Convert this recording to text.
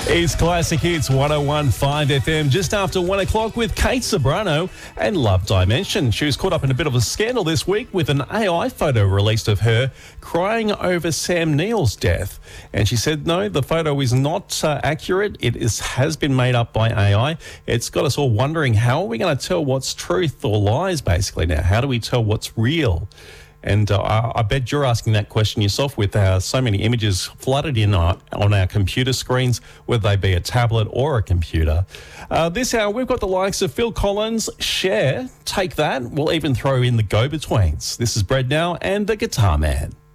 It's Classic Hits 101.5 FM just after 1 o'clock with Kate Sobrano and Love Dimension. She was caught up in a bit of a scandal this week with an AI photo released of her crying over Sam Neill's death. And she said, no, the photo is not accurate. Has been made up by AI. It's got us all wondering, how are we going to tell what's truth or lies basically now? How do we tell what's real? And I bet you're asking that question yourself with so many images flooded in on our computer screens, whether they be a tablet or a computer. This hour, we've got the likes of Phil Collins, Cher, Take That. We'll even throw in the Go-Betweens. This is Bread Now and the Guitar Man.